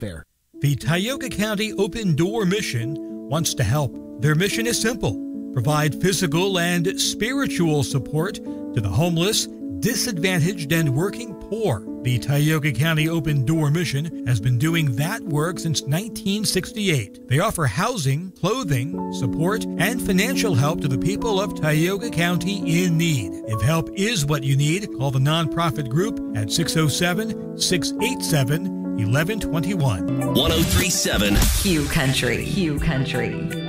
there. The Tioga County Open Door Mission wants to help. Their mission is simple: provide physical and spiritual support to the homeless, disadvantaged, and working poor. The Tioga County Open Door Mission has been doing that work since 1968. They offer housing, clothing, support, and financial help to the people of Tioga County in need. If help is what you need, call the nonprofit group at 607-687-1121. 1037 Hugh Country.